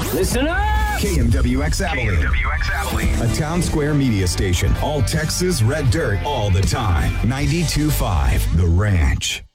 Listen up! KMWX Abilene. KMWX Abilene. A Town Square media station. All Texas red dirt all the time. 92.5 The Ranch.